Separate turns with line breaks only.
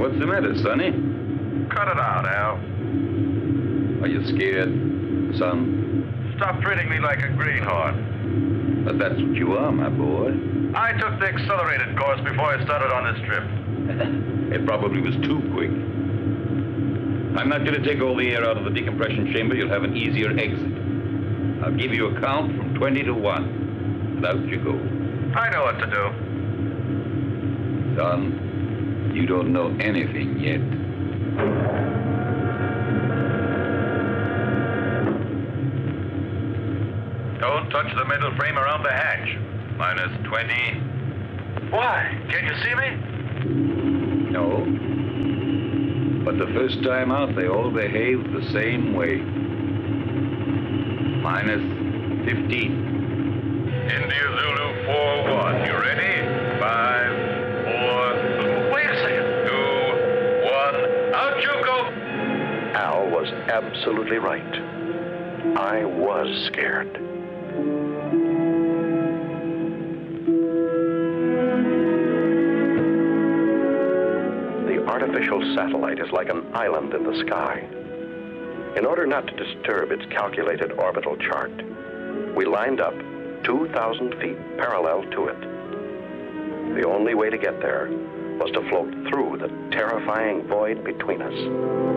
What's the matter, Sonny?
Cut it out, Al.
Are you scared, son?
Stop treating me like a greenhorn.
But that's what you are, my boy.
I took the accelerated course before I started on this trip.
It probably was too quick. I'm not going to take all the air out of the decompression chamber. You'll have an easier exit. I'll give you a count from 20 to 1. And out you go.
I know what to do.
Son, you don't know anything yet.
Don't touch the metal frame around the hatch. Minus 20. Why? Can't you see me?
No. But the first time out, they all behaved the same way. Minus 15.
India Zulu 4-1. You ready? 5, 4. Wait a second. 2, 1. Out you go.
Al was absolutely right. I was scared. The artificial satellite is like an island in the sky. In order not to disturb its calculated orbital chart, we lined up 2,000 feet parallel to it. The only way to get there was to float through the terrifying void between us.